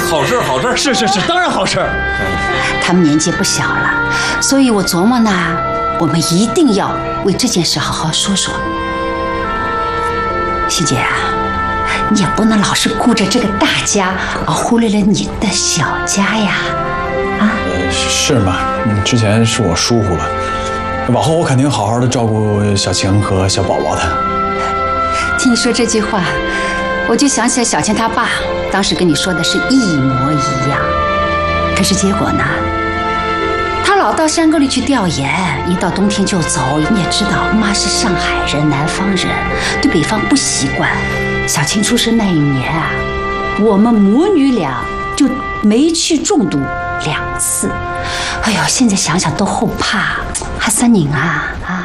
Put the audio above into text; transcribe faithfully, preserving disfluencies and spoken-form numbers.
好事好事， 是是是，当然好事。 他们年纪不小了，所以我琢磨呢，我们一定要为这件事好好说说。欣姐啊，你也不能老是顾着这个大家，而忽略了你的小家呀。啊， 呃，是吗？嗯，之前是我疏忽了，往后我肯定好好的照顾小晴和小宝宝的。 听你说这句话，我就想起来小晴她爸当时跟你说的是一模一样。可是结果呢？他老到山沟里去调研，一到冬天就走。你也知道，妈是上海人，南方人，对北方不习惯。小晴出生那一年啊，我们母女俩就没去中毒两次。哎呦，现在想想都后怕。还三宁啊啊！